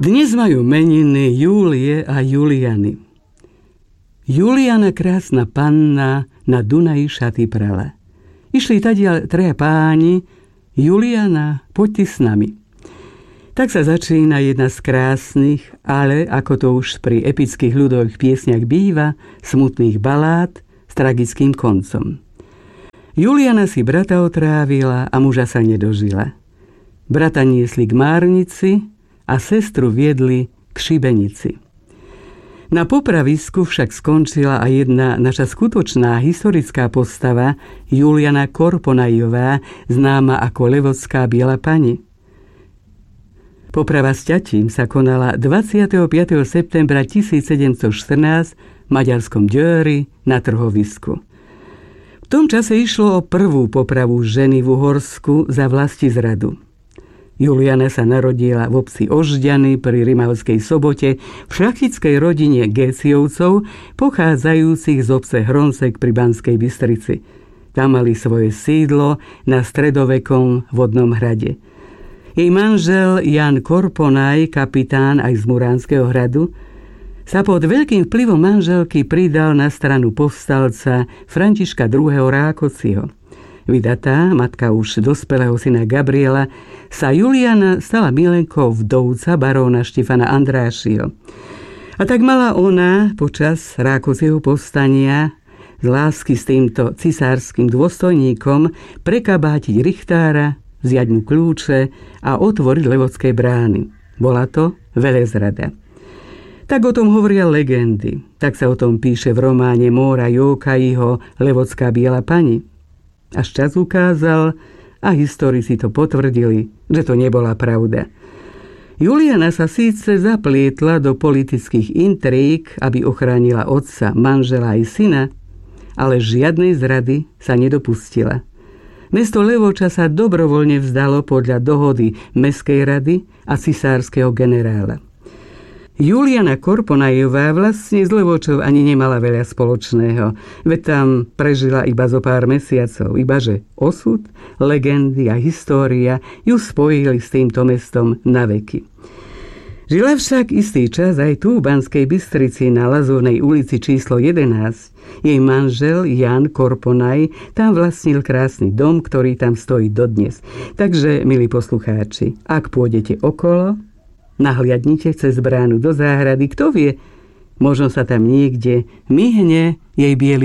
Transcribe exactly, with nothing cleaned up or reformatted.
Dnes majú meniny Júlie a Juliany. Juliana, krásna panna, na Dunaji šaty prala. Išli tadiaľ traja páni: Juliana, poď ty s nami. Tak sa začína jedna z krásnych, ale ako to už pri epických ľudových piesniach býva, smutných balád s tragickým koncom. Juliana si brata otrávila a muža sa nedožila. Brata niesli k márnici a sestru viedli k šibenici. Na popravisku však skončila aj jedna naša skutočná historická postava, Juliana Korponajová, známa ako Levodská biela pani. Poprava s ťatím sa konala dvadsiateho piateho septembra tisícsedemstoštrnásť v maďarskom Győri na trhovisku. V tom čase išlo o prvú popravu ženy v Uhorsku za vlastizradu. Juliana sa narodila v obci Ožďany pri Rimavskej Sobote v šľachtickej rodine Géciovcov, pochádzajúcich z obce Hroncek pri Banskej Bystrici. Tam mali svoje sídlo na stredovekom vodnom hrade. Jej manžel Jan Korponaj, kapitán aj z Muránskeho hradu, sa pod veľkým vplyvom manželky pridal na stranu povstalca Františka druhého. Rákociho. Vydatá, matka už dospelého syna Gabriela, sa Juliana stala milenkou vdovca baróna Štefana Andrášiho. A tak mala ona počas Rákociho povstania z lásky s týmto cisárskym dôstojníkom prekabátiť richtára, vziať mu kľúče a otvoriť Levodské brány. Bola to velezrada. Tak o tom hovoria legendy. Tak sa o tom píše v románe Móra Jókajiho Levodská biela pani. Až čas ukázal a historici to potvrdili, že to nebola pravda. Juliana sa síce zaplietla do politických intríg, aby ochránila otca, manžela aj syna, ale žiadnej zrady sa nedopustila. Mesto Levoča sa dobrovoľne vzdalo podľa dohody Mestskej rady a cisárskeho generála. Juliana Korponajová vlastne z Levočov ani nemala veľa spoločného, veď tam prežila iba zo pár mesiacov, ibaže osud, legendy a história ju spojili s týmto mestom na veky. Žila však istý čas aj tu v Banskej Bystrici na Lazurnej ulici číslo jedenásť. Jej manžel Jan Korponaj tam vlastnil krásny dom, ktorý tam stojí dodnes. Takže, milí poslucháči, ak pôjdete okolo, nahliadnite cez bránu do záhrady, kto vie, možno sa tam niekde myhne jej biely